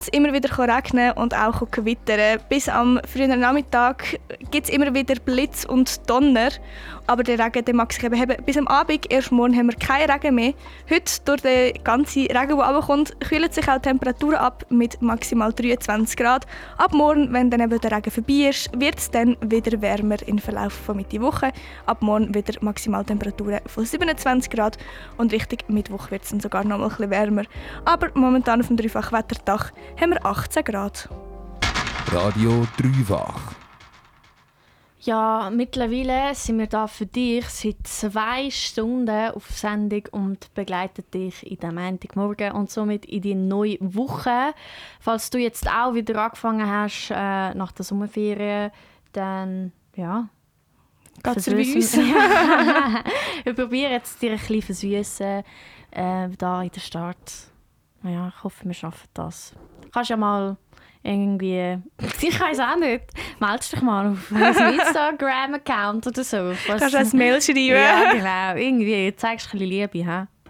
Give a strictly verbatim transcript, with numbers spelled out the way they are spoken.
es immer wieder regnen und auch gewittern. Bis am frühen Nachmittag gibt es immer wieder Blitz und Donner. Aber der Regen der mag sich eben haben. Bis am Abend, erst morgen, haben wir keinen Regen mehr. Heute, durch den ganzen Regen, der runterkommt, kühlen sich auch die Temperaturen ab mit maximal dreiundzwanzig Grad. Ab morgen, wenn dann eben der Regen vorbei ist, wird es dann wieder wärmer im Verlauf von Mitte Woche. Ab morgen wieder Maximaltemperaturen von siebenundzwanzig Grad. Und Richtung Mittwoch wird es dann sogar noch mal ein bisschen wärmer. Aber momentan auf dem Dreifachwetterdach haben wir achtzehn Grad. Radio Dreifach. Ja, mittlerweile sind wir da für dich seit zwei Stunden auf Sendung und begleiten dich in den Montagmorgen und somit in die neue Woche. Falls du jetzt auch wieder angefangen hast äh, nach der Sommerferien, dann ja, Geht's dir wie uns? Wir probieren jetzt dir ein bisschen versüssen äh, da in der Start. Ja, ich hoffe, wir schaffen das. Du kannst ja mal irgendwie, ich weiß auch nicht, meldest dich mal auf unserem Instagram-Account oder so. Kannst du ein Mail schreiben? Ja, genau. Irgendwie zeigst du ein bisschen Liebe. He?